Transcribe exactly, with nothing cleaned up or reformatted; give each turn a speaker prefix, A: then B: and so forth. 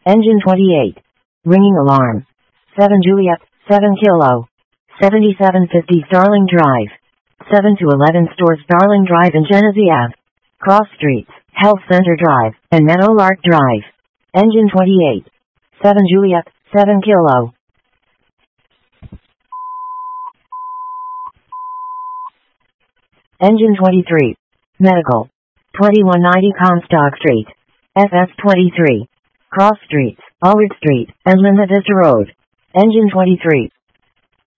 A: Engine twenty-eight. Ringing alarm. seven Juliet, seven Kilo. seventy-seven fifty Starling Drive. seven to eleven Stores Starling Drive in Genesee Avenue. Cross Streets, Health Center Drive, and Meadowlark Drive. Engine twenty-eight. seven Juliet, seven Kilo. Engine twenty-three. Medical. twenty-one ninety Comstock Street. F S twenty-three. Cross Streets, Ulrich Street, and Linda Vista Road. Engine twenty-three.